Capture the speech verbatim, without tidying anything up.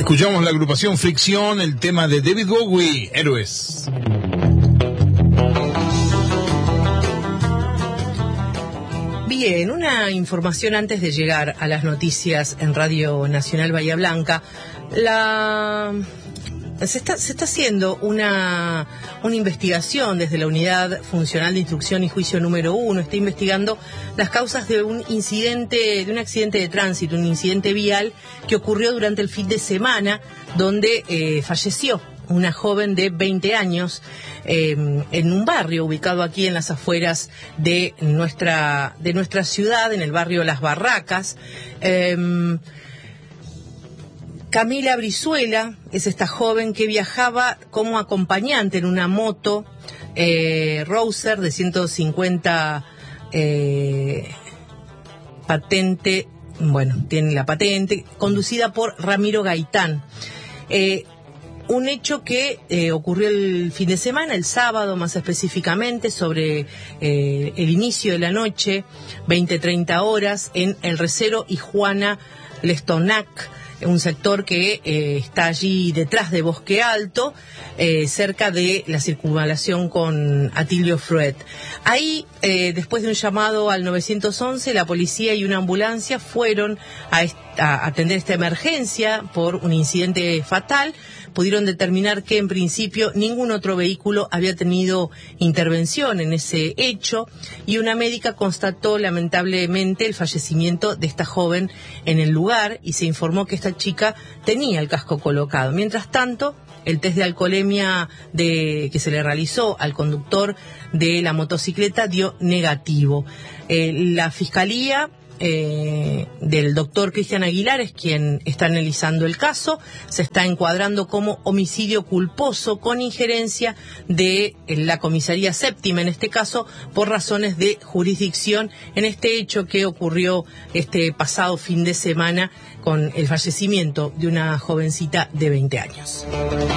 Escuchamos la agrupación Fricción, el tema de David Bowie, Héroes. Bien, una información antes de llegar a las noticias en Radio Nacional Bahía Blanca. La... Se está, se está haciendo una, una investigación desde la Unidad Funcional de Instrucción y Juicio número uno. Está investigando las causas de un incidente, de un accidente de tránsito, un incidente vial que ocurrió durante el fin de semana, donde eh, falleció una joven de veinte años eh, en un barrio ubicado aquí en las afueras de nuestra, de nuestra ciudad, en el barrio Las Barracas. Eh, Camila Brizuela es esta joven que viajaba como acompañante en una moto eh, Rouser de ciento cincuenta eh, patente, bueno, tiene la patente, conducida por Ramiro Gaitán. Eh, un hecho que eh, ocurrió el fin de semana, el sábado más específicamente, sobre eh, el inicio de la noche, veinte treinta horas, en El Recero y Juana Lestonac, un sector que eh, está allí detrás de Bosque Alto, eh, cerca de la circunvalación con Atilio Fruet. Ahí, eh, después de un llamado al nueve once, la policía y una ambulancia fueron a, a atender esta emergencia por un incidente fatal. Pudieron determinar que en principio ningún otro vehículo había tenido intervención en ese hecho y una médica constató lamentablemente el fallecimiento de esta joven en el lugar y se informó que esta chica tenía el casco colocado. Mientras tanto, el test de alcoholemia de, que se le realizó al conductor de la motocicleta dio negativo. Eh, la Fiscalía Eh, del doctor Cristian Aguilar es quien está analizando el caso. Se está encuadrando como homicidio culposo con injerencia de la comisaría séptima, en este caso por razones de jurisdicción, en este hecho que ocurrió este pasado fin de semana con el fallecimiento de una jovencita de veinte años.